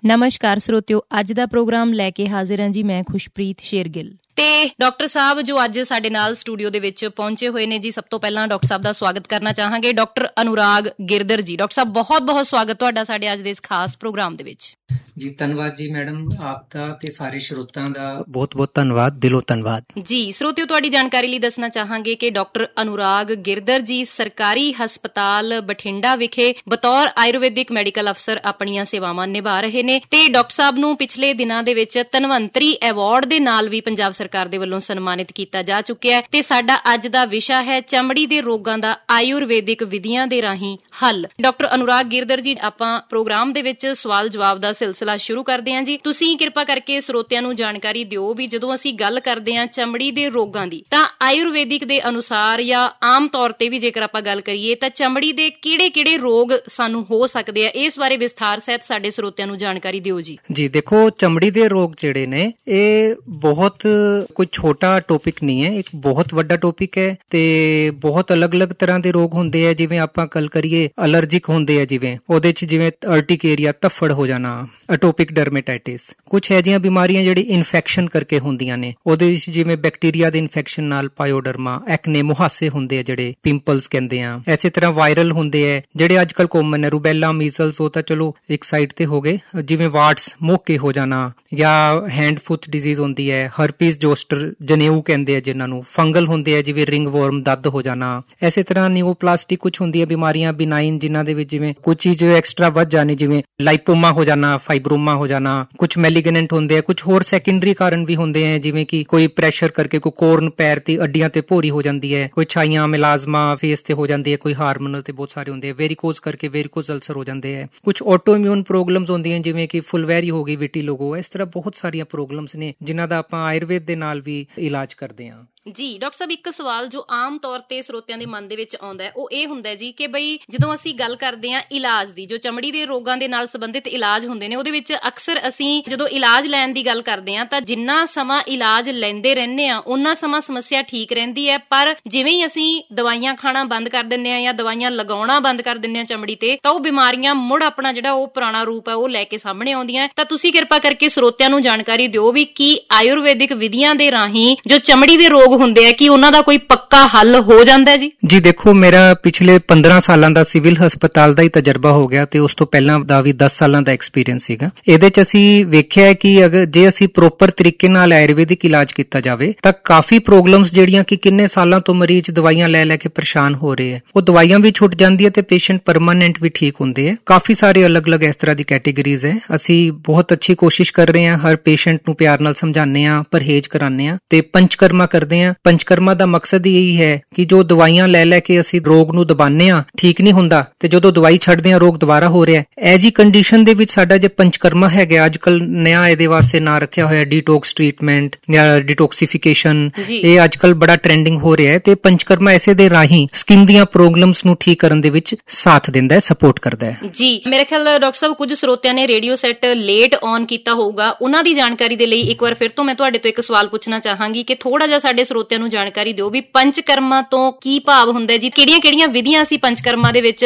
ਨਮਸਕਾਰ ਸਰੋਤਿਓ, ਅੱਜ ਦਾ ਪ੍ਰੋਗਰਾਮ ਲੈ ਕੇ ਹਾਜ਼ਰ ਹਾਂ ਜੀ ਮੈਂ ਖੁਸ਼ਪ੍ਰੀਤ ਸ਼ੇਰਗਿੱਲ ਤੇ ਡਾਕਟਰ ਸਾਹਿਬ ਜੋ ਅੱਜ ਸਾਡੇ ਨਾਲ ਸਟੂਡੀਓ ਦੇ ਵਿੱਚ ਪਹੁੰਚੇ ਹੋਏ ਨੇ ਜੀ। ਸਭ ਤੋਂ ਪਹਿਲਾਂ ਡਾਕਟਰ ਸਾਹਿਬ ਦਾ ਸਵਾਗਤ ਕਰਨਾ ਚਾਹਾਂਗੇ, ਡਾਕਟਰ ਅਨੁਰਾਗ ਗਿਰਦਰ ਜੀ। ਡਾਕਟਰ ਸਾਹਿਬ ਬਹੁਤ-ਬਹੁਤ ਸਵਾਗਤ ਤੁਹਾਡਾ ਸਾਡੇ ਅੱਜ ਦੇ ਇਸ ਖਾਸ ਪ੍ਰੋਗਰਾਮ ਦੇ ਵਿੱਚ। ਜੀ ਧੰਨਵਾਦ ਜੀ ਮੈਡਮ, ਆਪ ਦਾ ਤੇ ਸਾਰੇ ਸਰੋਤਿਆਂ ਦਾ ਬਹੁਤ-ਬਹੁਤ ਧੰਨਵਾਦ, ਦਿਲੋਂ ਧੰਨਵਾਦ ਜੀ। ਸਰੋਤਿਓ, ਤੁਹਾਡੀ ਜਾਣਕਾਰੀ ਲਈ ਦੱਸਣਾ ਚਾਹਾਂਗੇ ਕਿ ਡਾਕਟਰ ਅਨੁਰਾਗ ਗਿਰਦਰ ਜੀ ਸਰਕਾਰੀ ਹਸਪਤਾਲ ਬਠਿੰਡਾ ਵਿਖੇ ਬਤੌਰ ਆਯੁਰਵੈਦਿਕ ਮੈਡੀਕਲ ਅਫਸਰ ਆਪਣੀਆਂ ਸੇਵਾਵਾਂ ਨਿਭਾ ਰਹੇ ਨੇ ਤੇ ਡਾਕਟਰ ਸਾਹਿਬ ਨੂੰ ਪਿਛਲੇ ਦਿਨਾਂ ਦੇ ਵਿੱਚ ਧਨਵੰਤਰੀ ਅਵਾਰਡ ਦੇ ਨਾਲ ਵੀ ਪੰਜਾਬ ਸਰਕਾਰ ਦੇ ਵੱਲੋਂ ਸਨਮਾਨਿਤ ਕੀਤਾ ਜਾ ਚੁੱਕਿਆ ਹੈ ਤੇ ਸਾਡਾ ਅੱਜ ਦਾ ਵਿਸ਼ਾ ਹੈ ਚਮੜੀ ਦੇ ਰੋਗਾਂ ਦਾ ਆਯੁਰਵੈਦਿਕ ਵਿਧੀਆਂ ਦੇ ਰਾਹੀਂ ਹੱਲ। ਡਾਕਟਰ ਅਨੁਰਾਗ ਗਿਰਦਰ ਜੀ, ਆਪਾਂ ਪ੍ਰੋਗਰਾਮ ਦੇ ਵਿੱਚ ਸਵਾਲ ਜਵਾਬ ਦਾ ਸਿਲਸਿਲਾ ਸ਼ੁਰੂ ਕਰਦੇ ਹਾਂ ਜੀ। ਤੁਸੀਂ ਕਿਰਪਾ ਕਰਕੇ ਸਰੋਤਿਆਂ ਨੂੰ ਜਾਣਕਾਰੀ ਦਿਓ ਵੀ ਜਦੋਂ ਅਸੀਂ ਗੱਲ ਕਰਦੇ ਹਾਂ ਚਮੜੀ ਦੇ ਰੋਗਾਂ ਦੀ ਤਾਂ ਆਯੁਰਵੈਦਿਕ ਦੇ ਅਨੁਸਾਰ ਜਾਂ ਆਮ ਤੌਰ ਤੇ ਵੀ ਜੇਕਰ ਆਪਾਂ ਗੱਲ ਕਰੀਏ ਤਾਂ ਚਮੜੀ ਦੇ ਕਿਹੜੇ-ਕਿਹੜੇ ਰੋਗ ਸਾਨੂੰ ਹੋ ਸਕਦੇ ਆ, ਇਸ ਬਾਰੇ ਵਿਸਥਾਰ ਸਹਿਤ ਸਾਡੇ ਸਰੋਤਿਆਂ ਨੂੰ ਜਾਣਕਾਰੀ ਦਿਓ ਜੀ। ਜੀ ਦੇਖੋ, ਚਮੜੀ ਦੇ ਰੋਗ ਜਿਹੜੇ ਨੇ ਇਹ ਬਹੁਤ ਕੋਈ ਛੋਟਾ ਟੌਪਿਕ ਨਹੀਂ ਹੈ, ਇੱਕ ਬਹੁਤ ਵੱਡਾ ਟੌਪਿਕ ਹੈ ਤੇ ਬਹੁਤ ਅਲੱਗ-ਅਲੱਗ ਤਰ੍ਹਾਂ ਦੇ ਰੋਗ ਹੁੰਦੇ ਆ। ਜਿਵੇਂ ਆਪਾਂ ਗੱਲ ਕਰੀਏ ਅਲਰਜਿਕ ਹੁੰਦੇ ਆ, ਜਿਵੇਂ ਉਹਦੇ ਚ ਜਿਵੇਂ ਅਰਟੀਕੇਰੀਆ, ਧੱਫੜ ਹੋ ਜਾਣਾ, ਅਟੋਪਿਕ ਡਰਮੇਟਾਈਟਿਸ, ਕੁਝ ਇਹੋ ਜਿਹੀਆਂ ਬਿਮਾਰੀਆਂ ਜਿਹੜੀ ਇਨਫੈਕਸ਼ਨ ਕਰਕੇ ਹੁੰਦੀਆਂ ਨੇ। ਉਹਦੇ ਵਿੱਚ ਜਿਵੇਂ ਬੈਕਟੀਰੀਆ ਦੇ ਇਨਫੈਕਸ਼ਨ ਨਾਲ ਪਾਇਓਡਰਮਾ, ਐਕਨੇ, ਮੁਹਾਸੇ ਹੁੰਦੇ ਆ ਜਿਹੜੇ ਪਿੰਪਲਸ ਕਹਿੰਦੇ ਆ। ਇਸੇ ਤਰ੍ਹਾਂ ਵਾਇਰਲ ਹੁੰਦੇ ਆ ਜਿਹੜੇ ਅੱਜ ਕੱਲ ਕਾਮਨ ਹੈ, ਰੂਬੈਲਾ, ਮੀਜ਼ਲਸ, ਉਹ ਤਾਂ ਚਲੋ ਇੱਕ ਸਾਈਡ ਤੇ ਹੋ ਗਏ। ਜਿਵੇਂ ਵਾਰਟਸ, ਮੋਕੇ ਹੋ ਜਾਣਾ, ਜਾਂ ਹੈਂਡ ਫੁੱਟ ਡਿਜ਼ੀਜ਼ ਹੁੰਦੀ ਹੈ, ਹਰਪੀਸ ਜੋਸਟਰ, ਜਨੇਊ ਕਹਿੰਦੇ ਆ ਜਿਨ੍ਹਾਂ ਨੂੰ। ਫੰਗਲ ਹੁੰਦੇ ਆ ਜਿਵੇਂ ਰਿੰਗ ਵਰਮ, ਦੱਦ ਹੋ ਜਾਣਾ। ਇਸੇ ਤਰ੍ਹਾਂ ਨਿਓਪਲਾਸਟਿਕ ਕੁਝ ਹੁੰਦੀਆਂ ਬਿਮਾਰੀਆਂ ਬਿਨਾਈਨ, ਜਿਨ੍ਹਾਂ ਦੇ ਵਿੱਚ ਜਿਵੇਂ ਕੁਝ ਚੀਜ਼ ਐਕਸਟਰਾ ਵੱਧ ਜਾਣੀ, ਜਿਵੇਂ ਲਾਈਪੋਮਾ ਹੋ ਜਾਣਾ, ਫਾਈਬਰੋਮਾ ਹੋ ਜਾਣਾ। ਕੁਝ ਮੈਲੀਗਨੈਂਟ ਹੁੰਦੇ ਆ, ਕੁਝ ਹੋਰ ਸੈਕੰਡਰੀ ਕਾਰਨ ਵੀ ਹੁੰਦੇ ਆ, ਜਿਵੇਂ ਕਿ ਕੋਈ ਪ੍ਰੈਸ਼ਰ ਕਰਕੇ ਕੋਈ ਕੋਰਨ ਪੈਰ ਤੇ ਅੱਡੀਆਂ ਤੇ ਭੋਰੀ ਹੋ ਜਾਂਦੀ ਹੈ, ਕੋਈ ਛਾਈਆਂ ਮਿਲਾਜ਼ਮਾ ਫੇਸ ਤੇ ਹੋ ਜਾਂਦੀ ਹੈ, ਕੋਈ ਹਾਰਮੋਨਲ ਤੇ ਬਹੁਤ ਸਾਰੇ ਹੁੰਦੇ ਆ, ਵੈਰੀਕੋਜ਼ ਕਰਕੇ ਵੈਰੀਕੋਜ਼ ਅਲਸਰ ਹੋ ਜਾਂਦੇ ਆ। ਕੁਝ ਆਟੋ ਇਮਿਊਨ ਪ੍ਰੋਬਲਮਸ ਹੁੰਦੀਆਂ ਜਿਵੇਂ ਕਿ ਫੁਲਵੈਰੀ ਹੋ ਗਈ, ਵਿਟੀਲੋਗੋ, ਇਸ ਤਰ੍ਹਾਂ ਬਹੁਤ ਸਾਰੀਆਂ ਪ੍ਰੋਬਲਮਸ ਨੇ ਜਿਨ੍ਹਾਂ ਦਾ ਆਪਾਂ ਆਯੁਰਵੇਦ ਦੇ ਨਾਲ ਵੀ ਇਲਾਜ ਕਰਦੇ ਹਾਂ। ਜੀ ਡਾਕਟਰ ਸਾਹਿਬ, ਇੱਕ ਸਵਾਲ ਜੋ ਆਮ ਤੌਰ ਤੇ ਸਰੋਤਿਆਂ ਦੇ ਮਨ ਦੇ ਵਿੱਚ ਆਉਂਦਾ ਹੈ ਉਹ ਇਹ ਹੁੰਦਾ ਜੀ ਕਿ ਬਈ ਜਦੋਂ ਅਸੀਂ ਗੱਲ ਕਰਦੇ ਹਾਂ ਇਲਾਜ ਦੀ, ਜੋ ਚਮੜੀ ਦੇ ਰੋਗਾਂ ਦੇ ਨਾਲ ਸੰਬੰਧਿਤ ਇਲਾਜ ਹੁੰਦੇ ਨੇ, ਉਹਦੇ ਵਿੱਚ ਅਕਸਰ ਅਸੀਂ ਜਦੋਂ ਇਲਾਜ ਲੈਣ ਦੀ ਗੱਲ ਕਰਦੇ ਹਾਂ ਤਾਂ ਜਿੰਨਾ ਸਮਾਂ ਇਲਾਜ ਲੈਂਦੇ ਰਹਿੰਦੇ ਆ ਉਹਨਾਂ ਸਮਾਂ ਸਮੱਸਿਆ ਠੀਕ ਰਹਿੰਦੀ ਹੈ, ਪਰ ਜਿਵੇਂ ਹੀ ਅਸੀਂ ਦਵਾਈਆਂ ਖਾਣਾ ਬੰਦ ਕਰ ਦਿੰਦੇ ਆ ਜਾਂ ਦਵਾਈਆਂ ਲਗਾਉਣਾ ਬੰਦ ਕਰ ਦਿੰਦੇ ਆ ਚਮੜੀ ਤੇ, ਤਾਂ ਉਹ ਬਿਮਾਰੀਆਂ ਮੁੜ ਆਪਣਾ ਜਿਹੜਾ ਉਹ ਪੁਰਾਣਾ ਰੂਪ ਹੈ ਉਹ ਲੈ ਕੇ ਸਾਹਮਣੇ ਆਉਂਦੀਆਂ। ਤਾਂ ਤੁਸੀਂ ਕਿਰਪਾ ਕਰਕੇ ਸਰੋਤਿਆਂ ਨੂੰ ਜਾਣਕਾਰੀ ਦਿਓ ਵੀ ਕੀ ਆਯੁਰਵੈਦਿਕ ਵਿਧੀਆਂ ਦੇ ਰਾਹੀਂ ਜੋ ਚਮੜੀ ਦੇ ਰੋਗ ਹੁੰਦੇ ਆ ਕਿ ਉਹਨਾਂ ਦਾ ਕੋਈ ਪੱਕਾ ਹੱਲ ਹੋ ਜਾਂਦਾ ਜੀ? ਜੀ ਦੇਖੋ, ਮੇਰਾ ਪਿਛਲੇ 15 ਸਾਲਾਂ ਦਾ ਸਿਵਲ ਹਸਪਤਾਲ ਦਾ ਹੀ ਤਜਰਬਾ ਹੋ ਗਿਆ ਤੇ ਉਸ ਤੋਂ ਪਹਿਲਾਂ ਦਾ ਵੀ 10 ਸਾਲਾਂ ਦਾ ਐਕਸਪੀਰੀਅੰਸ ਸੀਗਾ। ਇਹਦੇ ਚ ਅਸੀਂ ਵੇਖਿਆ ਕਿ ਅਗਰ ਜੇ ਅਸੀਂ ਪ੍ਰੋਪਰ ਤਰੀਕੇ ਨਾਲ ਆਯੁਰਵੈਦਿਕ ਇਲਾਜ ਕੀਤਾ ਜਾਵੇ ਤਾਂ ਕਾਫੀ ਪ੍ਰੋਬਲਮਸ ਜਿਹੜੀਆਂ ਕਿ ਕਿੰਨੇ ਸਾਲਾਂ ਤੋਂ ਮਰੀਜ਼ ਦਵਾਈਆਂ ਲੈ ਕੇ ਪਰੇਸ਼ਾਨ ਹੋ ਰਹੇ ਹੈ, ਉਹ ਦਵਾਈਆਂ ਵੀ ਛੁੱਟ ਜਾਂਦੀ ਹੈ ਤੇ ਪੇਸ਼ੈਂਟ ਪਰਮਾਨੈਂਟ ਵੀ ਠੀਕ ਹੁੰਦੇ ਹੈ। ਕਾਫੀ ਸਾਰੇ ਅਲੱਗ-ਅਲੱਗ ਇਸ ਤਰ੍ਹਾਂ ਦੀ ਕੈਟੇਗਰੀਜ਼ ਹੈ। ਅਸੀਂ ਬਹੁਤ ਅੱਛੀ ਕੋਸ਼ਿਸ਼ ਕਰ ਰਹੇ ਹਾਂ, ਹਰ ਪੇਸ਼ੈਂਟ ਨੂੰ ਪਿਆਰ ਨਾਲ ਸਮਝਾਉਂਦੇ ਹਾਂ, ਪਰਹੇਜ਼ ਕਰਾਉਂਦੇ ਹਾਂ ਤੇ ਪੰਚਕਰਮਾ ਕਰਦੇ ਹਾਂ। ਪੰਚਕਰਮਾ ਦਾ ਮਕਸਦ ਇਹੀ ਹੈ ਕਿ ਜੋ ਦਵਾਈਆਂ ਲੈ ਕੇ ਅਸੀਂ ਰੋਗ ਨੂੰ ਦਬਾਉਂਦੇ ਹਾਂ, ਠੀਕ ਨਹੀਂ ਹੁੰਦਾ, ਤੇ ਜਦੋਂ ਦਵਾਈ ਛੱਡਦੇ ਹਾਂ ਰੋਗ ਦੁਬਾਰਾ ਹੋ ਰਿਹਾ। ਇਹ ਜੀ ਕੰਡੀਸ਼ਨ ਦੇ ਵਿੱਚ ਸਾਡਾ ਜੇ ਪੰਚਕਰਮਾ ਹੈਗਾ, ਅੱਜ ਕੱਲ ਨਿਆ ਇਹਦੇ ਵਾਸਤੇ ਨਾਂ ਰੱਖਿਆ ਹੋਇਆ ਡੀਟੌਕਸ ਟ੍ਰੀਟਮੈਂਟ ਜਾਂ ਡੀਟੌਕਸੀਫਿਕੇਸ਼ਨ, ਇਹ ਅੱਜ ਕੱਲ ਬੜਾ ਟ੍ਰੈਂਡਿੰਗ ਹੋ ਰਿਹਾ ਹੈ ਤੇ ਪੰਚਕਰਮਾ ਐਸੇ ਦੇ ਰਾਹੀਂ ਸਕਿਨ ਦੀਆਂ ਪ੍ਰੋਬਲਮਸ ਨੂੰ ਠੀਕ ਕਰਨ ਦੇ ਵਿੱਚ ਸਾਥ ਦਿੰਦਾ ਹੈ, ਸਪੋਰਟ ਕਰਦਾ ਹੈ। ਜੀ ਮੇਰੇ ਖਿਆਲ ਡਾਕਟਰ ਸਾਹਿਬ ਕੁਝ ਸਰੋਤਿਆਂ ਨੇ ਰੇਡੀਓ ਸੈੱਟ ਲੇਟ ਔਨ ਕੀਤਾ ਹੋਊਗਾ, ਉਹਨਾਂ ਦੀ ਜਾਣਕਾਰੀ ਦੇ ਲਈ ਇੱਕ ਵਾਰ ਫਿਰ ਤੋਂ ਮੈਂ ਤੁਹਾਡੇ ਤੋਂ ਇੱਕ ਸਵਾਲ ਪੁੱਛਣਾ ਚਾਹਾਂਗੀ ਕਿ ਥੋੜਾ ਜਿਹਾ ਸਾਡੇ ਸਰੋਤਿਆਂ ਨੂੰ ਜਾਣਕਾਰੀ ਦਿਓ ਵੀ ਪੰਚਕਰਮਾ ਤੋਂ ਕੀ ਭਾਵ ਹੁੰਦਾ ਜੀ? ਕਿਹੜੀਆਂ-ਕਿਹੜੀਆਂ ਵਿਧੀਆਂ ਅਸੀਂ ਪੰਚਕਰਮਾ ਦੇ ਵਿੱਚ